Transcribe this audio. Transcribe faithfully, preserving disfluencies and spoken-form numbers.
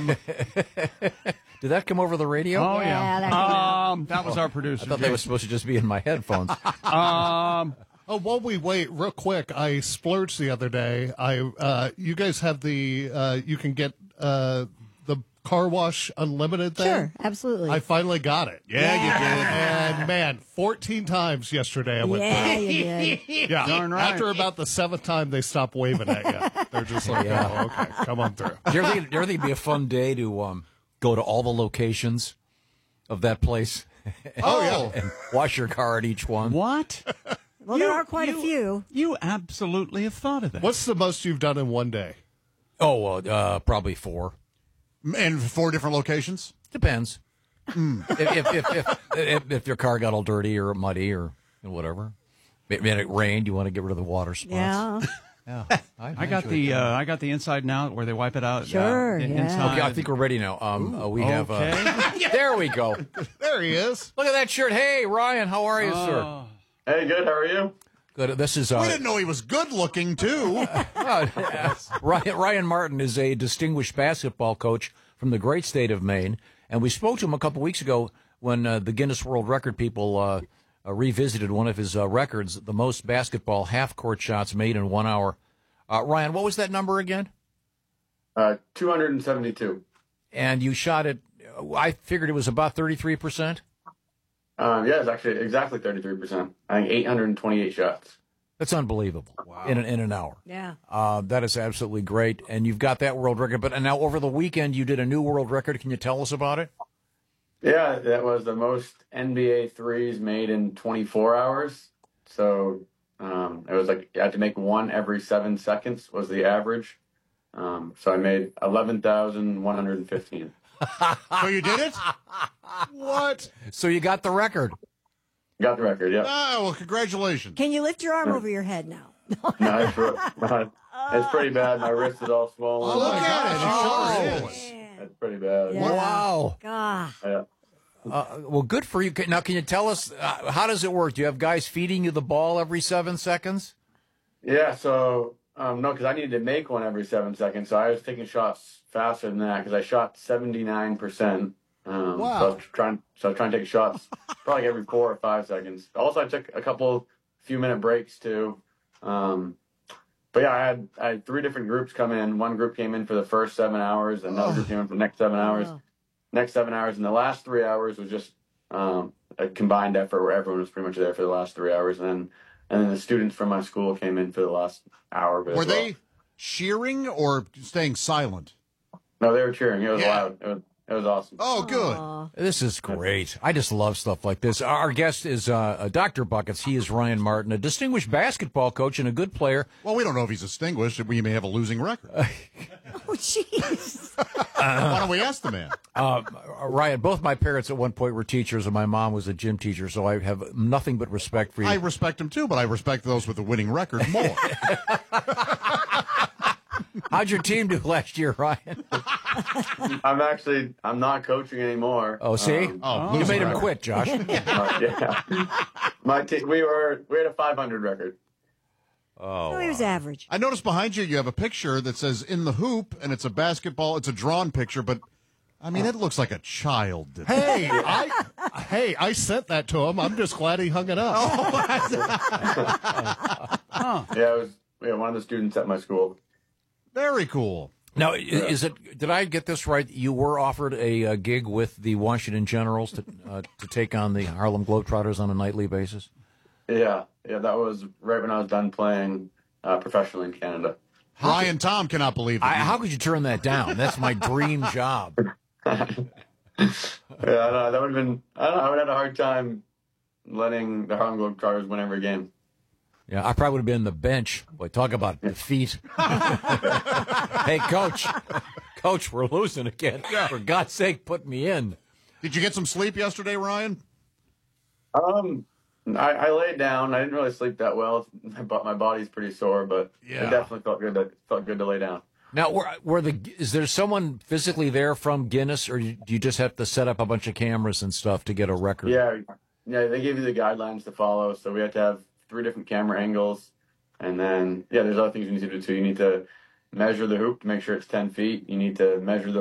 Um, Did that come over the radio? Oh, Yeah, yeah. that came out. Um, that was our producer. I thought they were supposed to just be in my headphones. Um, Oh, while we wait, real quick, I splurged the other day. I, uh, you guys have the, uh, you can get uh, the car wash unlimited thing. Sure, absolutely. I finally got it. yeah, you did. And man, fourteen times yesterday I went yeah, through. you did. Yeah. Darn right. After about the seventh time, they stop waving at you. They're just like, Yeah. oh, okay, come on through. Do you ever think, do you ever think it'd be a fun day to um, go to all the locations of that place? Oh, yeah. And wash your car at each one? What? Well, You- there are quite you- a few. You absolutely have thought of that. What's the most you've done in one day? Oh, uh, uh, probably four. In four different locations? Depends. if, if, if, if, if, if your car got all dirty or muddy or whatever. Maybe it rained, you want to get rid of the water spots. Yeah. Yeah. I got the uh, I got the inside and out where they wipe it out. Sure, uh, in- yeah. inside. Okay, I think we're ready now. Um, uh, we have. Uh, Okay. there we go. There he is. Look at that shirt. Hey, Ryan, how are you, sir? Oh. Hey, good. How are you? Good. This is We uh, didn't know he was good looking, too. Ryan, Ryan Martin is a distinguished basketball coach from the great state of Maine, and we spoke to him a couple weeks ago when uh, the Guinness World Record people uh, uh, revisited one of his uh, records, the most basketball half-court shots made in one hour. Uh, Ryan, what was that number again? Uh, two hundred seventy-two. And you shot it, I figured it was about thirty-three percent. Um, yeah, it's actually exactly thirty-three percent. I think eight hundred twenty-eight shots. That's unbelievable. Wow. In an, in an hour. Yeah. Uh, that is absolutely great. And you've got that world record. But and now over the weekend, you did a new world record. Can you tell us about it? Yeah, that was the most N B A threes made in twenty-four hours. So um, it was like you had to make one every seven seconds was the average. Um, so I made eleven thousand one hundred fifteen. So you did it? What? So you got the record. Got the record, yeah. Oh, well, congratulations. Can you lift your arm over your head now? No, it's, re- it's pretty bad. My wrist is all swollen. Oh, look at it. Oh. It sure is. Man. It's pretty bad. Yeah. Wow. God. Yeah. Uh, well, good for you. Now, can you tell us, uh, how does it work? Do you have guys feeding you the ball every seven seconds? Yeah, so, um, no, because I needed to make one every seven seconds. So I was taking shots faster than that because I shot seventy-nine percent. Um, Wow. So I was trying, so I was trying to take shots probably every four or five seconds. Also, I took a couple few minute breaks too. Um, but yeah, I had I had three different groups come in. One group came in for the first seven hours. Another group came in for the next seven hours. Oh. Next seven hours, and the last three hours was just um, a combined effort where everyone was pretty much there for the last three hours, and then and then the students from my school came in for the last hour. Of it Were as well. they cheering or staying silent? No, they were cheering. It was Yeah. loud. It was, it was awesome. Oh, good. Aw. This is great. I just love stuff like this. Our guest is uh, Doctor Buckets. He is Ryan Martin, a distinguished basketball coach and a good player. Well, we don't know if he's distinguished. We may have a losing record. Oh, jeez. Why don't we ask the man? Uh, Ryan, both my parents at one point were teachers, and my mom was a gym teacher, so I have nothing but respect for you. I respect him, too, but I respect those with a winning record more. How'd your team do last year, Ryan? I'm actually I'm not coaching anymore. Oh, see? Um, Oh, You losing made him record. quit, Josh. uh, yeah. My te- we were we had a five hundred record. Oh, he was average. I noticed behind you, you have a picture that says "in the hoop," and it's a basketball. It's a drawn picture, but I mean, it looks like a child did that. Hey, I hey, I sent that to him. I'm just glad he hung it up. Yeah, it was yeah, one of the students at my school. Very cool. Now, i- is it? Did I get this right? You were offered a, uh gig with the Washington Generals to uh, to take on the Harlem Globetrotters on a nightly basis. Yeah, yeah, that was right when I was done playing uh, professionally in Canada. Ryan Tom cannot believe that. I, you- how could you turn that down? That's my dream job. Yeah, I know, that would have been. I don't know. I would have had a hard time letting the Harlem Globetrotters win every game. Yeah, I probably would have been on the bench. Boy, talk about defeat. Hey, coach, coach, we're losing again. For God's sake, put me in. Did you get some sleep yesterday, Ryan? Um, I, I laid down. I didn't really sleep that well, but my body's pretty sore. But Yeah. it definitely felt good. To, felt good to lay down. Now, were, were the is there someone physically there from Guinness, or do you just have to set up a bunch of cameras and stuff to get a record? Yeah, yeah. They gave you the guidelines to follow, so we had to have three different camera angles, and then yeah, there's other things you need to do too. You need to measure the hoop to make sure it's ten feet. You need to measure the